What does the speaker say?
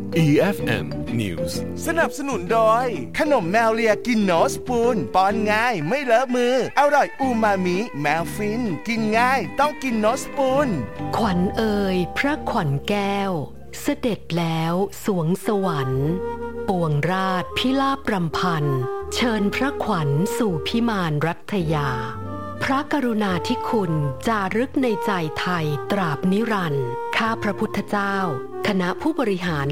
EFM News สนับสนุนโดยขนมแมวเลียกินโนสปูนป้อนง่ายไม่เลอะมืออร่อยอูมามิแมวฟินกินง่ายต้องกินโนสปูนขวัญเอ่ยพระขวัญแก้วเสด็จแล้วสวงสวรรค์ปวงราชพิลาภรำพันเชิญพระขวัญสู่พิมานรัตยาพระกรุณาธิคุณจารึกในใจไทยตราบนิรันดร์ข้าพระพุทธเจ้าคณะผู้บริหาร